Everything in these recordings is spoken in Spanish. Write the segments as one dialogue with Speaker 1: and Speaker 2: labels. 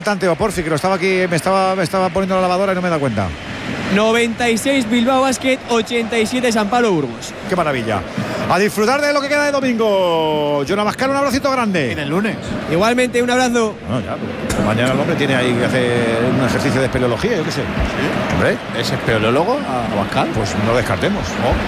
Speaker 1: Tanteo, porfi, que lo estaba aquí, me estaba poniendo la lavadora y no me he dado cuenta.
Speaker 2: 96 Bilbao Basket, 87 San Pablo Burgos.
Speaker 1: Qué maravilla. A disfrutar de lo que queda de domingo. John Abascal, un abracito grande.
Speaker 3: En el lunes.
Speaker 2: Igualmente, un abrazo.
Speaker 1: Bueno, ya, pero mañana el hombre tiene ahí que hacer un ejercicio de espeleología, yo qué sé.
Speaker 3: ¿Sí?
Speaker 1: Hombre,
Speaker 3: ¿Es espeleólogo, Abascal?
Speaker 1: pues no lo descartemos.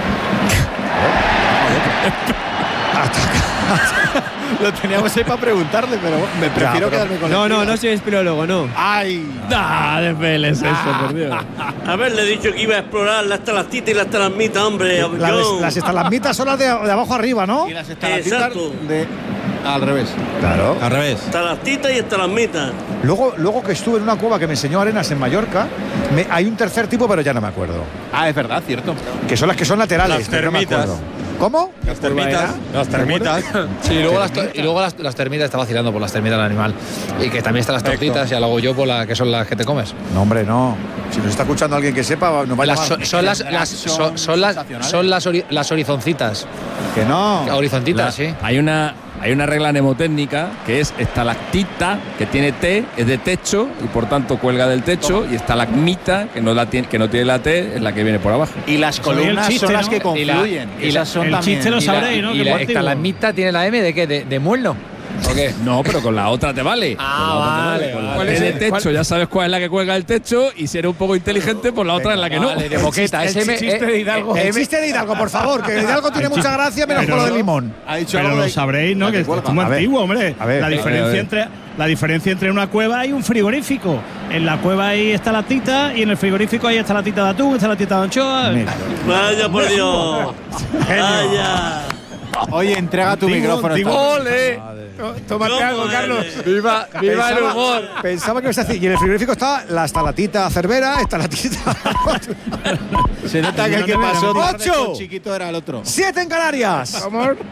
Speaker 3: Lo teníamos ahí para preguntarle, pero me prefiero quedarme con
Speaker 2: No soy espeleólogo, no.
Speaker 3: ¡Ay!
Speaker 2: Despeles eso, por Dios.
Speaker 4: Haberle dicho que iba a explorar la estalactita y la estalagmita, hombre.
Speaker 1: Las estalagmitas son las de abajo arriba, ¿no?
Speaker 3: Y las estalactitas
Speaker 4: Exacto.
Speaker 3: al revés.
Speaker 1: Claro.
Speaker 3: Al revés.
Speaker 4: Estalactita y estalagmita.
Speaker 1: Luego que estuve en una cueva que me enseñó Arenas en Mallorca, hay un tercer tipo, pero ya no me acuerdo.
Speaker 3: Ah, es verdad, cierto.
Speaker 1: Que son las que son laterales.
Speaker 3: Las
Speaker 1: pero no me
Speaker 3: termitas.
Speaker 1: acuerdo. ¿Cómo?
Speaker 3: Las termitas.
Speaker 5: Las termitas. Sí, y luego las termitas, está vacilando por las termitas del animal. Y que también están las tortitas, y luego yo por que son las que te comes.
Speaker 1: No, hombre, no. Si nos está escuchando alguien que sepa, nos va a llamar.
Speaker 5: Son las horizoncitas.
Speaker 1: Que no.
Speaker 5: Horizontitas, sí.
Speaker 6: Hay una regla mnemotécnica que es estalactita, que tiene T, es de techo y por tanto cuelga del techo, y estalagmita, que no tiene la T, es la que viene por abajo.
Speaker 3: Y las columnas
Speaker 7: chiste,
Speaker 3: son las
Speaker 7: ¿no?
Speaker 3: que confluyen.
Speaker 5: Y la-
Speaker 3: Esas son
Speaker 7: el
Speaker 3: también.
Speaker 7: chiste lo sabréis, ¿no?
Speaker 5: Y
Speaker 7: Que
Speaker 5: la
Speaker 7: por antiguo.
Speaker 5: estalagmita tiene la M de qué, de muelo. ¿O qué?
Speaker 6: No, pero con la otra te vale. Con la otra te Con la
Speaker 5: ¿Cuál
Speaker 6: T
Speaker 5: es
Speaker 6: de
Speaker 5: el-
Speaker 6: techo,
Speaker 5: cuál?
Speaker 6: ya sabes cuál es la que cuelga el techo, y si eres un poco inteligente, pues la otra es la que no.
Speaker 5: Vale, de boqueta.
Speaker 1: El
Speaker 7: chiste de Hidalgo.
Speaker 1: El chiste de Hidalgo, por favor, que Hidalgo tiene mucha gracia, menos
Speaker 7: pero
Speaker 1: por lo de
Speaker 7: no.
Speaker 1: limón.
Speaker 3: Ha dicho
Speaker 7: Pero
Speaker 3: algo
Speaker 7: lo
Speaker 3: de-
Speaker 7: sabréis, ¿no?
Speaker 3: la
Speaker 7: Que es
Speaker 3: cuelga.
Speaker 7: muy
Speaker 1: A ver,
Speaker 7: antiguo, hombre.
Speaker 1: a ver,
Speaker 7: la
Speaker 1: a
Speaker 7: diferencia entre una cueva y un frigorífico. En la cueva ahí está la tita y en el frigorífico ahí está la tita de atún, está la tita de anchoa.
Speaker 1: Mira.
Speaker 4: Vaya por Dios. Vaya.
Speaker 3: Oye, entrega tu micrófono.
Speaker 5: ¡Ole!
Speaker 4: Tómate algo, Carlos.
Speaker 5: ¡Viva el humor!
Speaker 1: Pensaba que ibas a decir. Y en el frigorífico está la estalatita Cervera, estalatita.
Speaker 3: Se nota que el que pasó
Speaker 1: ¡Ocho!
Speaker 3: con chiquito era el otro.
Speaker 1: 7 en Canarias.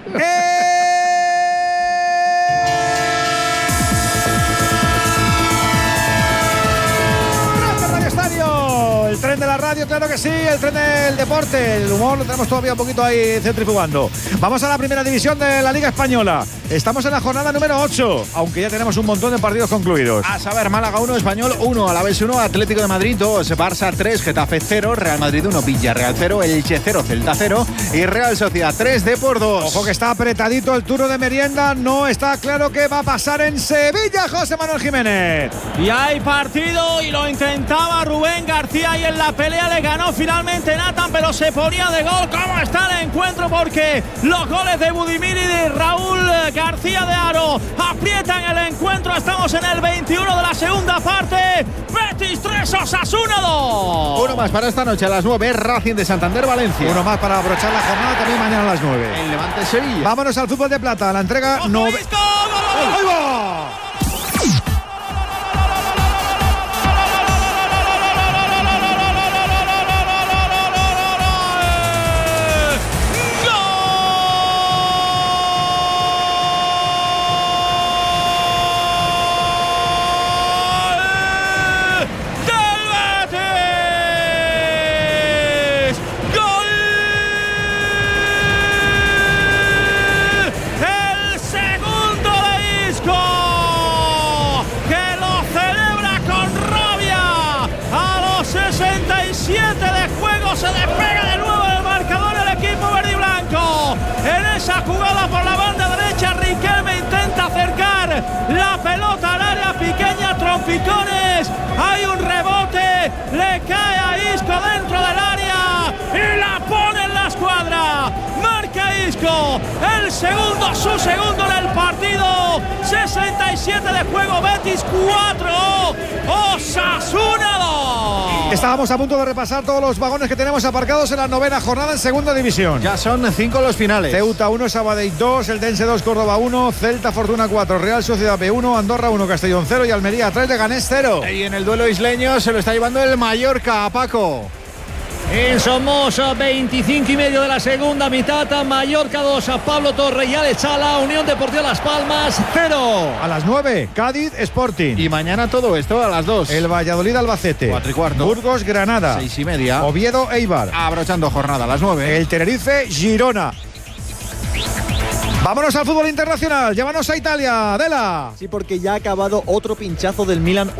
Speaker 1: Radio Estadio, el tren de la radio, claro que sí, el tren del deporte, el humor lo tenemos todavía un poquito ahí centrifugando. Vamos a la primera división de la Liga Española. Estamos en la jornada número 8, aunque ya tenemos un montón de partidos concluidos.
Speaker 3: A saber, Málaga 1, Español 1, Alavés 1, Atlético de Madrid 2, Barça 3, Getafe 0, Real Madrid 1, Villarreal 0, Elche 0, Celta 0 y Real Sociedad 3, Depor 2.
Speaker 1: Ojo que está apretadito el turno de merienda, no está claro qué va a pasar en Sevilla, José Manuel Jiménez.
Speaker 8: Y hay partido y lo intentaba Rubén García y en la pelea le ganó finalmente Nathan, pero se ponía de gol. ¿Cómo está el encuentro? Porque los goles de Budimir y de Raúl García de Haro aprietan el encuentro. Estamos en el 21 de la segunda parte. Betis 3, Osasuna 2.
Speaker 3: Uno más para esta noche a las 9, Racing de Santander, Valencia.
Speaker 1: Uno más para abrochar la jornada, también mañana a las 9.
Speaker 3: El Levante Sevilla.
Speaker 1: Vámonos al fútbol de plata, la entrega no. ¡Ahí va!
Speaker 8: Se despega de nuevo el marcador el equipo verde y blanco. En esa jugada por la banda derecha, Riquelme intenta acercar la pelota al área pequeña, trompicones. Hay un rebote, le cae a Isco dentro del área y la pone en la escuadra. Marca Isco, el segundo, su segundo en el partido. 67 de juego, Betis 4, Osasuna 2.
Speaker 1: Estábamos a punto de repasar todos los vagones que tenemos aparcados en la novena jornada en segunda división.
Speaker 3: Ya son 5 los finales.
Speaker 1: Ceuta 1, Sabadell 2, Eldense 2, Córdoba 1, Celta Fortuna 4, Real Sociedad B1, Andorra 1, Castellón 0 y Almería 3, Leganés 0.
Speaker 3: Y en el duelo isleño se lo está llevando el Mallorca, a Paco.
Speaker 8: Somos 25 y medio de la segunda mitad. Mallorca 2, Pablo Torre y Alex Sala. Unión Deportiva Las Palmas 0.
Speaker 1: A las 9, Cádiz Sporting.
Speaker 3: Y mañana todo esto a las 2.
Speaker 1: El Valladolid Albacete.
Speaker 3: 4 y cuarto.
Speaker 1: Burgos Granada.
Speaker 3: 6 y media.
Speaker 1: Oviedo Eibar.
Speaker 3: Abrochando jornada a las 9.
Speaker 1: El Tenerife Girona. Vámonos al fútbol internacional, llévanos a Italia, Adela.
Speaker 9: Sí, porque ya ha acabado otro pinchazo del Milan